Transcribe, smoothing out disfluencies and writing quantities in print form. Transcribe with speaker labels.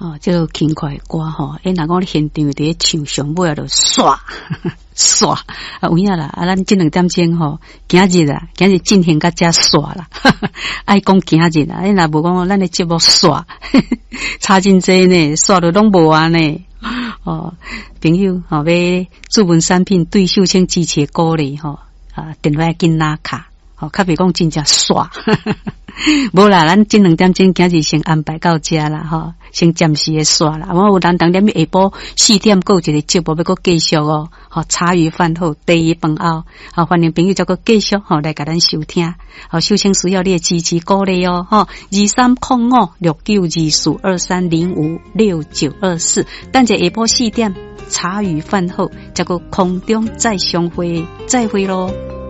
Speaker 1: 哦，这个轻快的歌吼，若讲你现场伫咧唱上尾就唰唰啊，有影啦！啊，咱这2点钟吼，今日进行到遮唰啦，爱讲今日啦，若无讲咱的节目唰，差真济呢，唰都拢无啊呢。哦，朋友吼，要注文产品对秀清支持鼓励吼啊，电话紧拿卡，吼，较别讲真正唰。无啦，咱这2点钟今日先安排到遮啦，吼，先暂时的煞啦。我有人当点下晡4点，还有一个节目要搁继续哦，吼，茶余饭后第2饭后，好，欢迎朋友再搁继续吼来甲咱收听。好，秀清需要你的支持鼓励哦，吼，2305692423056924，等者下晡4点茶余饭后，再搁空中再相会，再会咯。